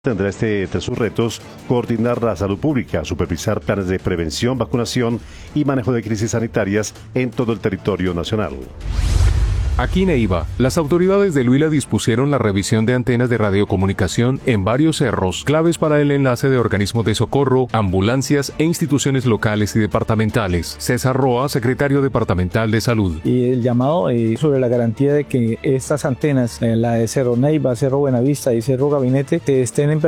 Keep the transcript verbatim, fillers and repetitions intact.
Tendrá este, entre sus retos, coordinar la salud pública, supervisar planes de prevención, vacunación y manejo de crisis sanitarias en todo el territorio nacional. Aquí en Neiva, las autoridades del Huila dispusieron la revisión de antenas de radiocomunicación en varios cerros, claves para el enlace de organismos de socorro, ambulancias e instituciones locales y departamentales. César Roa, secretario departamental de Salud. Y el llamado eh, sobre la garantía de que estas antenas, eh, la de Cerro Neiva, Cerro Buenavista y Cerro Gabinete, estén en perfección